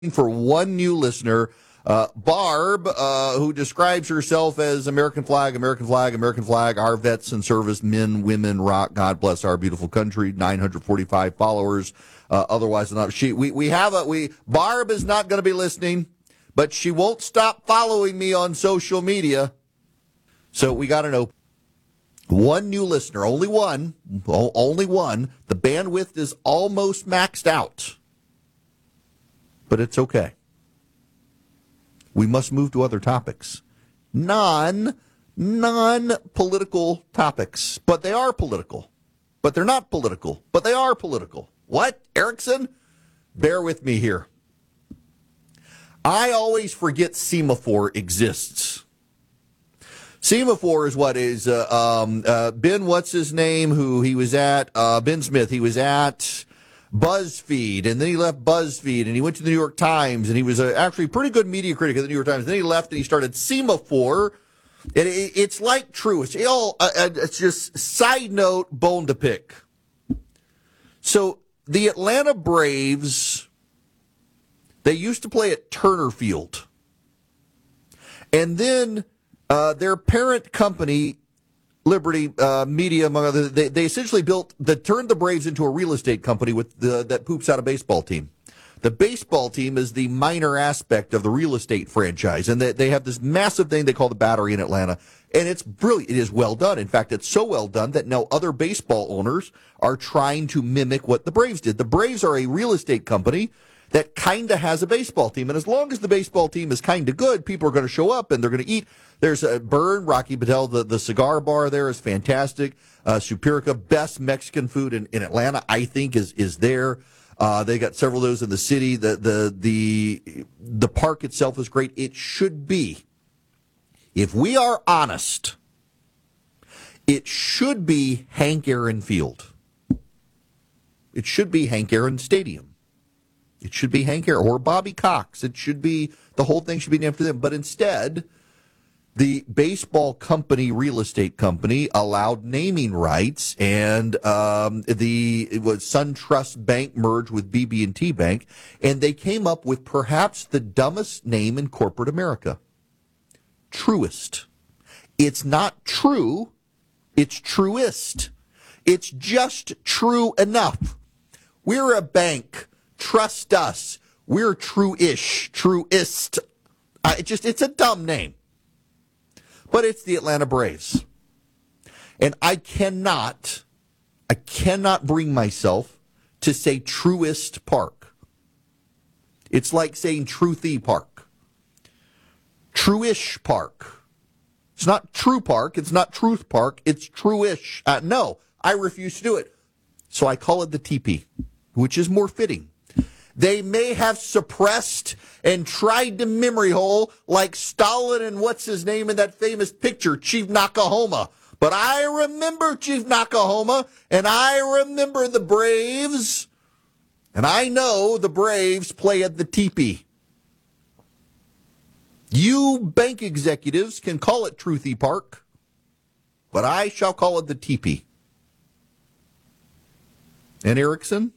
for one new listener, Barb, who describes herself as American flag, American flag, American flag, our vets and service men, women, rock, God bless our beautiful country, 945 followers, otherwise not. Barb is not going to be listening, but she won't stop following me on social media. So we got to know. One new listener, only one. The bandwidth is almost maxed out. But it's okay. We must move to other topics. Non-political topics. But they are political. But they're not political. But they are political. What, Erickson? Bear with me here. I always forget Semafor exists. Semafor is what is Ben, what's his name, who he was at, Ben Smith, he was at BuzzFeed, and then he left BuzzFeed, and he went to the New York Times, and he was actually a pretty good media critic of the New York Times. Then he left, and he started Semafor. It's like Truist. It's just side note, bone to pick. So the Atlanta Braves, they used to play at Turner Field. And then their parent company, Liberty Media, among others, they essentially turned the Braves into a real estate company that poops out a baseball team. The baseball team is the minor aspect of the real estate franchise, and they have this massive thing they call the Battery in Atlanta, and it's brilliant. It is well done. In fact, it's so well done that now other baseball owners are trying to mimic what the Braves did. The Braves are a real estate company that kind of has a baseball team. And as long as the baseball team is kind of good, people are going to show up and they're going to eat. There's a Burn, Rocky Patel, the cigar bar there is fantastic. Superica, best Mexican food in Atlanta, I think, is there. They got several of those in the city. The park itself is great. It should be, if we are honest, it should be Hank Aaron Field. It should be Hank Aaron Stadium. It should be Hank Aaron or Bobby Cox. It should be, the whole thing should be named after them. But instead, the baseball company, real estate company, allowed naming rights, and it was SunTrust Bank merged with BB&T Bank, and they came up with perhaps the dumbest name in corporate America, Truist. It's not true. It's Truist. It's just true enough. We're a bank. Trust us. We're true-ish, truist. It's a dumb name. But it's the Atlanta Braves. And I cannot bring myself to say Truist Park. It's like saying Truthy Park. True-ish Park. It's not True Park. It's not Truth Park. It's True-ish. No, I refuse to do it. So I call it the TP, which is more fitting. They may have suppressed and tried to memory hole like Stalin and what's his name in that famous picture, Chief Nakahoma. But I remember Chief Nakahoma, and I remember the Braves, and I know the Braves play at the teepee. You bank executives can call it Truthy Park, but I shall call it the teepee. And Erickson,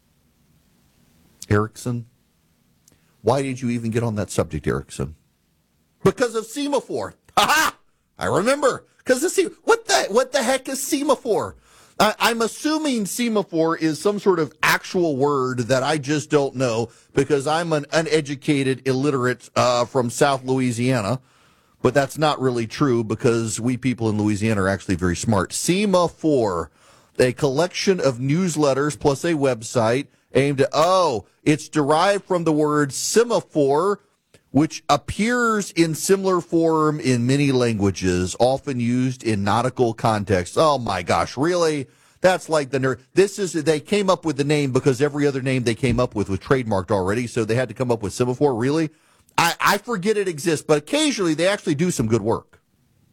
why did you even get on that subject, Erickson? Because of Semafor. Ha-ha! I remember. Because of what the heck is Semafor? I'm assuming Semafor is some sort of actual word that I just don't know because I'm an uneducated illiterate from South Louisiana. But that's not really true because we people in Louisiana are actually very smart. Semafor, a collection of newsletters plus a website aimed at, it's derived from the word semaphore, which appears in similar form in many languages, often used in nautical contexts. Oh my gosh, really? That's like the nerd. They came up with the name because every other name they came up with was trademarked already, so they had to come up with semaphore. Really? I forget it exists, but occasionally they actually do some good work.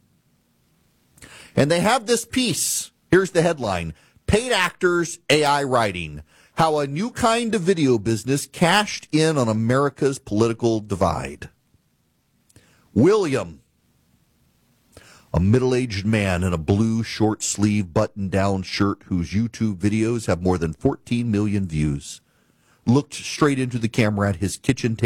And they have this piece. Here's the headline: Paid Actors, AI Writing. How a new kind of video business cashed in on America's political divide. William, a middle-aged man in a blue short-sleeve button-down shirt whose YouTube videos have more than 14 million views, looked straight into the camera at his kitchen table.